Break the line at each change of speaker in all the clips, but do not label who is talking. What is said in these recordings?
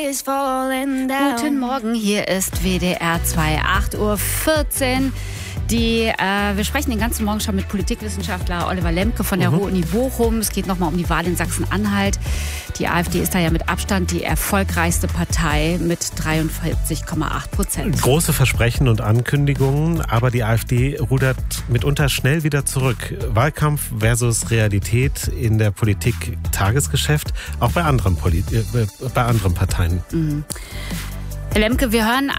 Guten Morgen, hier ist WDR 2, 8:14 Uhr. Wir sprechen den ganzen Morgen schon mit Politikwissenschaftler Oliver Lemke von der Ruhr-Uni Bochum. Es geht nochmal um die Wahl in Sachsen-Anhalt. Die AfD ist da ja mit Abstand die erfolgreichste Partei mit 43,8%.
Große Versprechen und Ankündigungen, aber die AfD rudert mitunter schnell wieder zurück. Wahlkampf versus Realität in der Politik, Tagesgeschäft, auch bei anderen Parteien.
Mhm. Herr Lemke, wir hören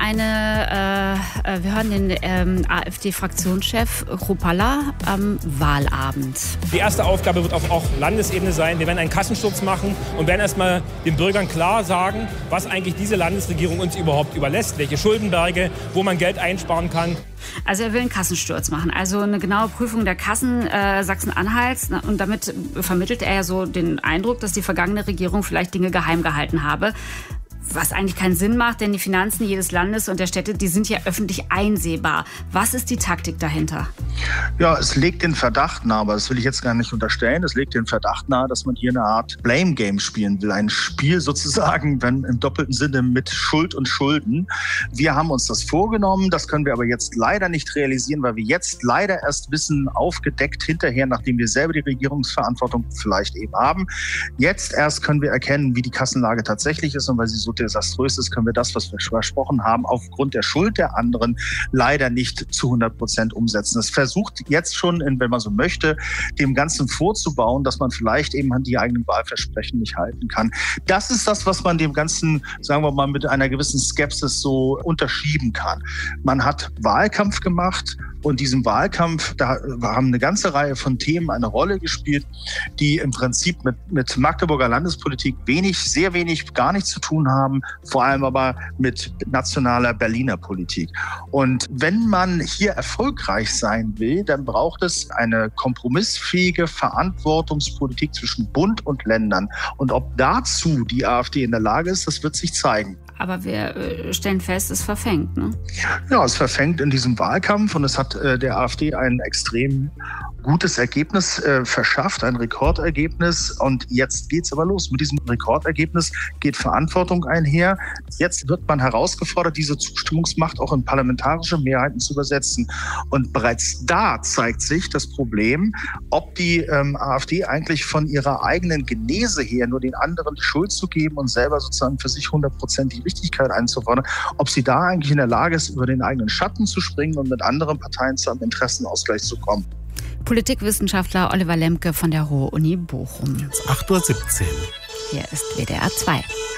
den AfD-Fraktionschef Kruppalla am Wahlabend.
Die erste Aufgabe wird auch Landesebene sein. Wir werden einen Kassensturz machen und werden erstmal den Bürgern klar sagen, was eigentlich diese Landesregierung uns überhaupt überlässt, welche Schuldenberge, wo man Geld einsparen kann.
Also er will einen Kassensturz machen, also eine genaue Prüfung der Kassen Sachsen-Anhalts. Und damit vermittelt er ja so den Eindruck, dass die vergangene Regierung vielleicht Dinge geheim gehalten habe. Was eigentlich keinen Sinn macht, denn die Finanzen jedes Landes und der Städte, die sind ja öffentlich einsehbar. Was ist die Taktik dahinter?
Ja, es legt den Verdacht nahe, aber das will ich jetzt gar nicht unterstellen, es legt den Verdacht nahe, dass man hier eine Art Blame Game spielen will. Ein Spiel sozusagen, wenn im doppelten Sinne mit Schuld und Schulden. Wir haben uns das vorgenommen, das können wir aber jetzt leider nicht realisieren, weil wir jetzt leider erst wissen, aufgedeckt hinterher, nachdem wir selber die Regierungsverantwortung vielleicht eben haben. Jetzt erst können wir erkennen, wie die Kassenlage tatsächlich ist und weil sie so desaströs ist, können wir das, was wir versprochen haben, aufgrund der Schuld der anderen leider nicht zu 100% umsetzen. Es versucht jetzt schon, wenn man so möchte, dem Ganzen vorzubauen, dass man vielleicht eben die eigenen Wahlversprechen nicht halten kann. Das ist das, was man dem Ganzen, sagen wir mal, mit einer gewissen Skepsis so unterschieben kann. Man hat Wahlkampf gemacht und diesem Wahlkampf, da haben eine ganze Reihe von Themen eine Rolle gespielt, die im Prinzip mit Magdeburger Landespolitik sehr wenig, gar nichts zu tun haben, vor allem aber mit nationaler Berliner Politik. Und wenn man hier erfolgreich sein will, dann braucht es eine kompromissfähige Verantwortungspolitik zwischen Bund und Ländern. Und ob dazu die AfD in der Lage ist, das wird sich zeigen.
Aber wir stellen fest, es verfängt, ne?
Ja, es verfängt in diesem Wahlkampf und es hat der AfD ein extrem gutes Ergebnis verschafft, ein Rekordergebnis. Und jetzt geht's aber los. Mit diesem Rekordergebnis geht Verantwortung einher. Jetzt wird man herausgefordert, diese Zustimmungsmacht auch in parlamentarische Mehrheiten zu übersetzen. Und bereits da zeigt sich das Problem, ob die AfD eigentlich von ihrer eigenen Genese her nur den anderen die Schuld zu geben und selber sozusagen für sich 100% die Richtigkeit einzufordern, ob sie da eigentlich in der Lage ist, über den eigenen Schatten zu springen und mit anderen Parteien zu einem Interessenausgleich zu kommen.
Politikwissenschaftler Oliver Lemke von der Ruhr-Uni Bochum.
8:17 Uhr.
Hier ist WDR 2.